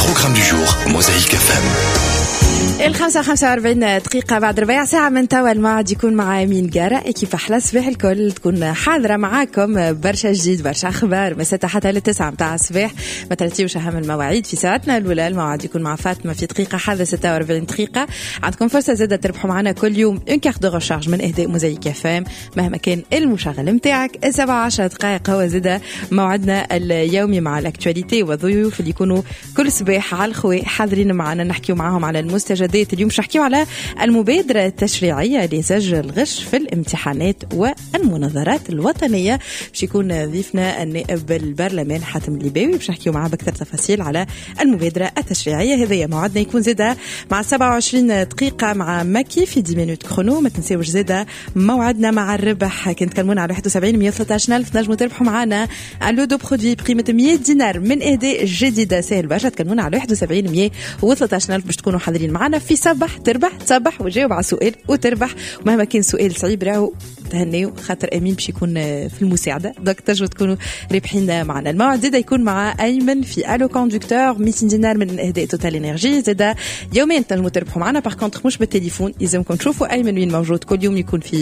programme du jour, Mosaïque FM. 45 دقيقة بعد ربع ساعة من توا الموعد يكون مع أمين جارة إكيب أحلى صباح الكل تكون حاضرة معاكم برشا جديد برشا أخبار من 6 حتى ل9 متاع الصباح. ما ترتيبش أهم المواعيد في ساعتنا الأولى. الموعد يكون مع فاطمة في دقيقة حاضرة 46 دقيقة. عندكم فرصة زادة تربحوا معنا كل يوم un quart de recharge من إهداء موزايك FM مهما كان المشغل متاعك. 17 دقائق هو زادة موعدنا اليومي مع الأكتواليتي والضيوف اللي يكونوا كل صباح على الخوي حاضرين معنا نحكيو معهم على المستجدات. اليوم نحكيو على المبادرة التشريعية لزج الغش في الامتحانات والمناظرات الوطنية. باش يكون ضيفنا النائب البرلمان حاتم الليباوي باش نحكيو معاه بأكثر تفاصيل على المبادرة التشريعية. هذا موعدنا يكون زادة مع 27 دقيقة مع ماكي في 10 مينوت كرونو. ما تنساوش زادة موعدنا مع الربح. كنت كلمونا على 71 113 ألف نجموا تربحوا معنا على دو برودوي بقيمة 100 دينار من إهداء جديدة سهل برشا. تكلمونا على 71 113 ألف باش تكونوا حاضرين معنا في صباح تربح تصبح وجاوب على سؤال وتربح. ومهما كان سؤال صعيب راهو تهنيو خاطر أمين باش يكون في المساعدة دوك تجوا تكونوا رابحين معنا. الموعد زادا يكون مع أيمن في ألو كوندكتور 200 دينار من إهداء توتال إنرجي. زادا يومين تنجموا تربحوا معنا. باغ كونتر مش بالتليفون، يلزمكم تشوفوا أيمن وين موجود كل يوم يكون في